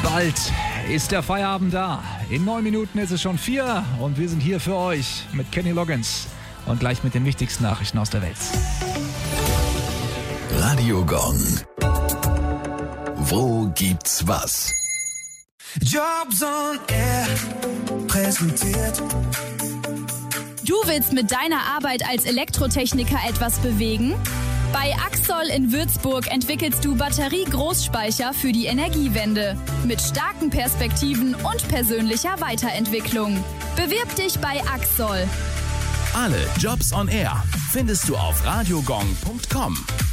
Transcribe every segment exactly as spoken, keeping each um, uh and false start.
Bald ist der Feierabend da. In neun Minuten ist es schon vier und wir sind hier für euch mit Kenny Loggins und gleich mit den wichtigsten Nachrichten aus der Welt. Radio Gong. Wo gibt's was? Jobs on Air präsentiert. Du willst mit deiner Arbeit als Elektrotechniker etwas bewegen? Bei Axol in Würzburg entwickelst du Batterie-Großspeicher für die Energiewende mit starken Perspektiven und persönlicher Weiterentwicklung. Bewirb dich bei Axol. Alle Jobs on Air findest du auf radiogong punkt com.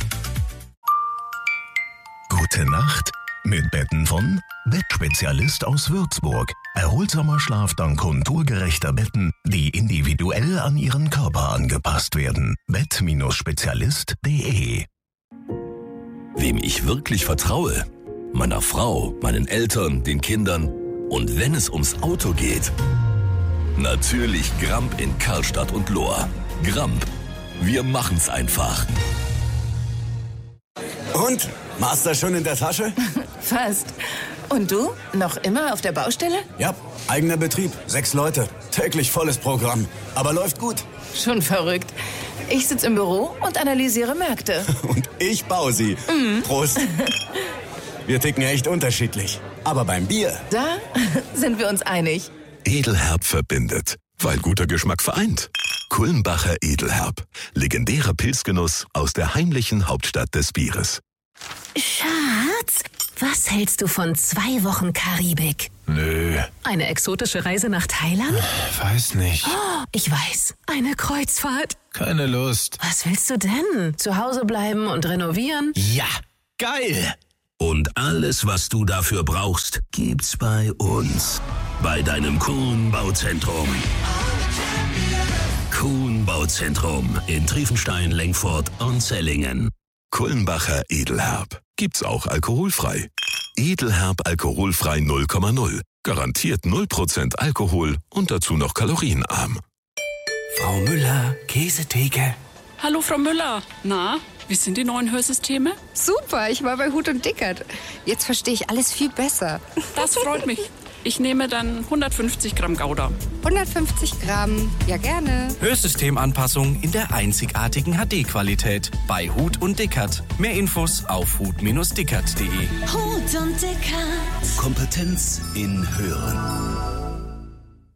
Gute Nacht mit Betten von Bettspezialist aus Würzburg. Erholsamer Schlaf dank konturgerechter Betten, die individuell an Ihren Körper angepasst werden. bett Spezialist punkt de. Wem ich wirklich vertraue? Meiner Frau, meinen Eltern, den Kindern und wenn es ums Auto geht? Natürlich Gramp in Karlstadt und Lohr. Gramp, wir machen's einfach. Und? Master schon in der Tasche? Fast. Und du? Noch immer auf der Baustelle? Ja, eigener Betrieb, sechs Leute, täglich volles Programm, aber läuft gut. Schon verrückt. Ich sitze im Büro und analysiere Märkte. Und ich baue sie. Mhm. Prost. Wir ticken echt unterschiedlich, aber beim Bier... Da sind wir uns einig. Edelherb verbindet, weil guter Geschmack vereint. Kulmbacher Edelherb, legendärer Pilzgenuss aus der heimlichen Hauptstadt des Bieres. Schatz, was hältst du von zwei Wochen Karibik? Nö. Eine exotische Reise nach Thailand? Weiß nicht. Oh, ich weiß, eine Kreuzfahrt. Keine Lust. Was willst du denn? Zu Hause bleiben und renovieren? Ja, geil. Und alles, was du dafür brauchst, gibt's bei uns. Bei deinem Kuhn Bauzentrum. Kuhn Bauzentrum in Triefenstein, Lengfurt und Zellingen. Kulmbacher Edelherb. Gibt's auch alkoholfrei. Edelherb alkoholfrei null Komma null. Garantiert null Prozent Alkohol und dazu noch kalorienarm. Frau Müller, Käsetheke. Hallo Frau Müller. Na, wie sind die neuen Hörsysteme? Super, ich war bei Huth und Dickert. Jetzt verstehe ich alles viel besser. Das freut mich. Ich nehme dann hundertfünfzig Gramm Gouda. hundertfünfzig Gramm, ja gerne. Hörsystemanpassung in der einzigartigen H D-Qualität bei Huth und Dickert. Mehr Infos auf huth dickert punkt de. Huth und Dickert. Kompetenz in Hören.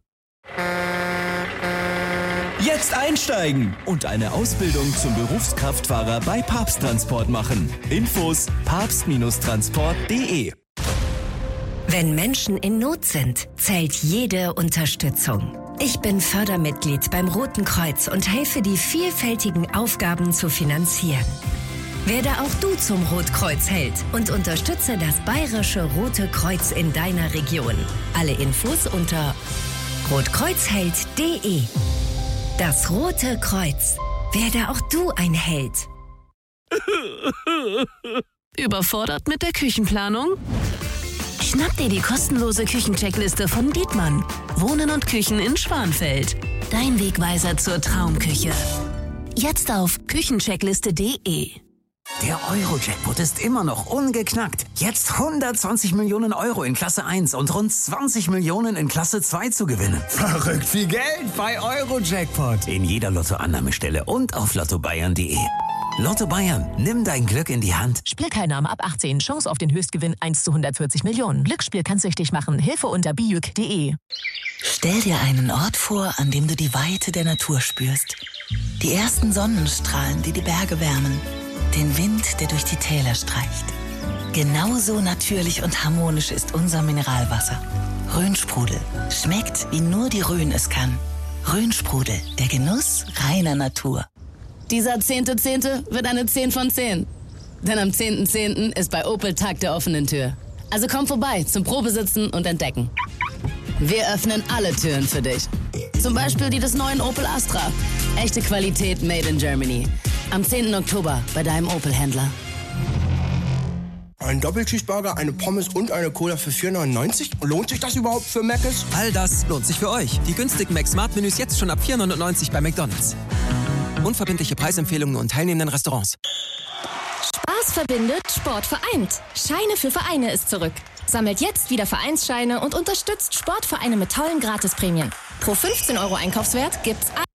Jetzt einsteigen und eine Ausbildung zum Berufskraftfahrer bei Papst Transport machen. Infos papst transport punkt de. Wenn Menschen in Not sind, zählt jede Unterstützung. Ich bin Fördermitglied beim Roten Kreuz und helfe, die vielfältigen Aufgaben zu finanzieren. Werde auch du zum Rotkreuz-Held und unterstütze das Bayerische Rote Kreuz in deiner Region. Alle Infos unter rotkreuzheld punkt de. Das Rote Kreuz. Werde auch du ein Held. Überfordert mit der Küchenplanung? Schnapp dir die kostenlose Küchencheckliste von Dietmann. Wohnen und Küchen in Schwanfeld. Dein Wegweiser zur Traumküche. Jetzt auf küchencheckliste punkt de. Der Euro-Jackpot ist immer noch ungeknackt. Jetzt hundertzwanzig Millionen Euro in Klasse eins und rund zwanzig Millionen in Klasse zwei zu gewinnen. Verrückt viel Geld bei Euro-Jackpot. In jeder Lottoannahmestelle und auf lotto bayern punkt de. Lotto Bayern, nimm dein Glück in die Hand. Spielteilnahme ab achtzehn. Chance auf den Höchstgewinn eins zu hundertvierzig Millionen. Glücksspiel kann süchtig machen. Hilfe unter bijuk punkt de. Stell dir einen Ort vor, an dem du die Weite der Natur spürst. Die ersten Sonnenstrahlen, die die Berge wärmen. Den Wind, der durch die Täler streicht. Genauso natürlich und harmonisch ist unser Mineralwasser. Rhönsprudel. Schmeckt, wie nur die Rhön es kann. Rhönsprudel, der Genuss reiner Natur. Dieser zehnte Zehnte wird eine zehn von zehn. Denn am zehnten Zehnten ist bei Opel Tag der offenen Tür. Also komm vorbei zum Probesitzen und Entdecken. Wir öffnen alle Türen für dich. Zum Beispiel die des neuen Opel Astra. Echte Qualität made in Germany. Am zehnten Oktober bei deinem Opel-Händler. Ein Doppelcheeseburger, eine Pommes und eine Cola für vier neunundneunzig? Lohnt sich das überhaupt für Mc's? All das lohnt sich für euch. Die günstigen Mac-Smart-Menüs jetzt schon ab vier neunundneunzig bei McDonald's. Unverbindliche Preisempfehlungen und teilnehmenden Restaurants. Spaß verbindet, Sport vereint. Scheine für Vereine ist zurück. Sammelt jetzt wieder Vereinsscheine und unterstützt Sportvereine mit tollen Gratisprämien. Pro fünfzehn Euro Einkaufswert gibt's